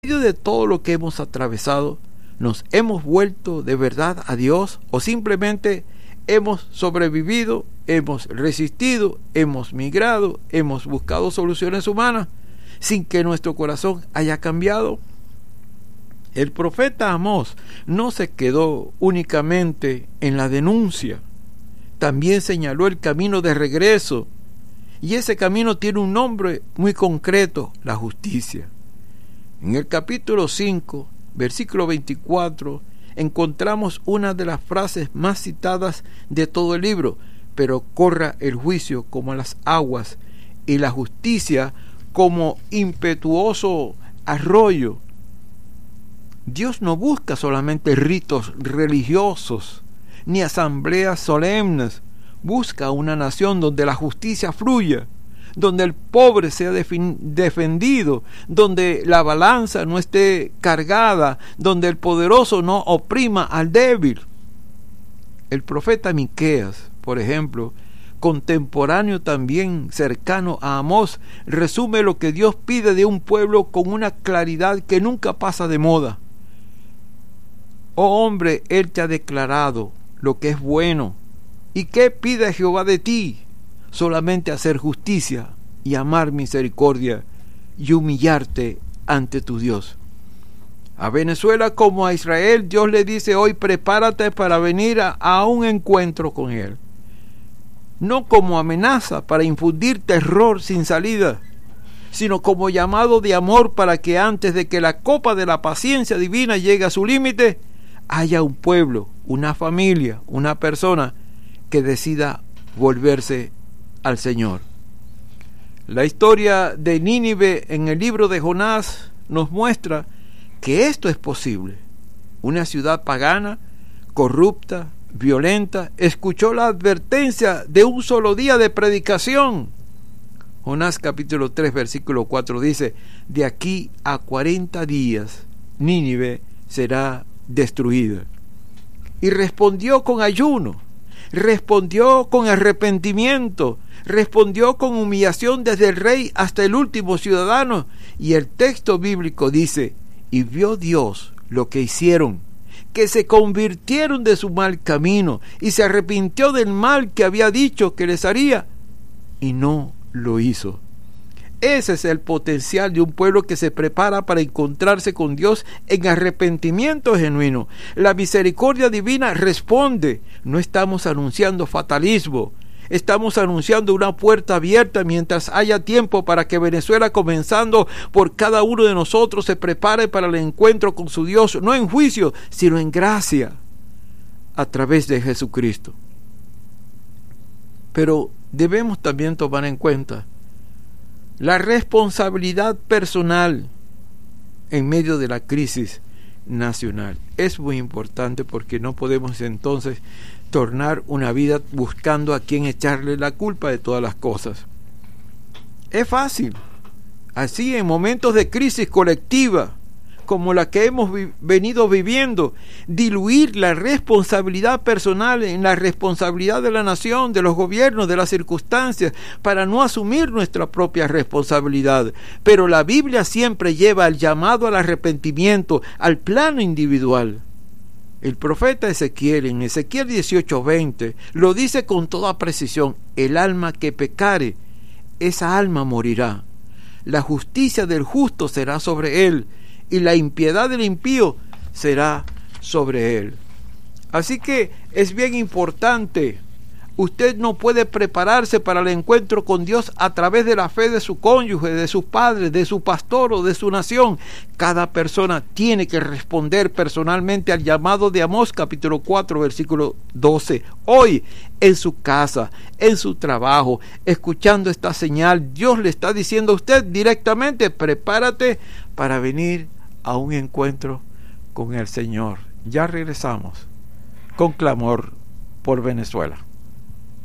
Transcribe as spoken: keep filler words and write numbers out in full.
medio de todo lo que hemos atravesado, ¿nos hemos vuelto de verdad a Dios o simplemente hemos sobrevivido, hemos resistido, hemos migrado, hemos buscado soluciones humanas sin que nuestro corazón haya cambiado? El profeta Amós no se quedó únicamente en la denuncia, también señaló el camino de regreso, y ese camino tiene un nombre muy concreto: la justicia. En el capítulo cinco, versículo veinticuatro, encontramos una de las frases más citadas de todo el libro: pero corra el juicio como las aguas y la justicia como impetuoso arroyo. Dios no busca solamente ritos religiosos ni asambleas solemnes, busca una nación donde la justicia fluya, donde el pobre sea defendido, donde la balanza no esté cargada, donde el poderoso no oprima al débil. El profeta Miqueas, por ejemplo, contemporáneo también cercano a Amós, resume lo que Dios pide de un pueblo con una claridad que nunca pasa de moda. Oh hombre, Él te ha declarado lo que es bueno. ¿Y qué pide Jehová de ti? Solamente hacer justicia y amar misericordia y humillarte ante tu Dios. A Venezuela como a Israel, Dios le dice hoy: prepárate para venir a, a un encuentro con Él. No como amenaza para infundir terror sin salida, sino como llamado de amor para que antes de que la copa de la paciencia divina llegue a su límite, haya un pueblo, una familia, una persona que decida volverse al Señor. La historia de Nínive en el libro de Jonás nos muestra que esto es posible. Una ciudad pagana, corrupta, violenta, escuchó la advertencia de un solo día de predicación. Jonás capítulo tres versículo cuatro dice: de aquí a cuarenta días Nínive será destruida. Y respondió con ayuno, respondió con arrepentimiento, respondió con humillación desde el rey hasta el último ciudadano. Y el texto bíblico dice: y vio Dios lo que hicieron, que se convirtieron de su mal camino, y se arrepintió del mal que había dicho que les haría, y no lo hizo. Ese es el potencial de un pueblo que se prepara para encontrarse con Dios en arrepentimiento genuino. La misericordia divina responde. No estamos anunciando fatalismo, estamos anunciando una puerta abierta mientras haya tiempo para que Venezuela, comenzando por cada uno de nosotros, se prepare para el encuentro con su Dios, no en juicio, sino en gracia, a través de Jesucristo. Pero debemos también tomar en cuenta la responsabilidad personal en medio de la crisis nacional. Es muy importante, porque no podemos entonces tornar una vida buscando a quien echarle la culpa de todas las cosas. Es fácil, así en momentos de crisis colectiva como la que hemos vi- venido viviendo, diluir la responsabilidad personal en la responsabilidad de la nación, de los gobiernos, de las circunstancias, para no asumir nuestra propia responsabilidad. Pero la Biblia siempre lleva el llamado al arrepentimiento al plano individual. El profeta Ezequiel, en Ezequiel dieciocho veinte, lo dice con toda precisión: el alma que pecare, esa alma morirá. La justicia del justo será sobre él, y la impiedad del impío será sobre él. Así que es bien importante. Usted no puede prepararse para el encuentro con Dios a través de la fe de su cónyuge, de sus padres, de su pastor o de su nación. Cada persona tiene que responder personalmente al llamado de Amós capítulo cuatro versículo doce. Hoy, en su casa, en su trabajo, escuchando esta señal, Dios le está diciendo a usted directamente: prepárate para venir a un encuentro con el Señor. Ya regresamos con clamor por Venezuela.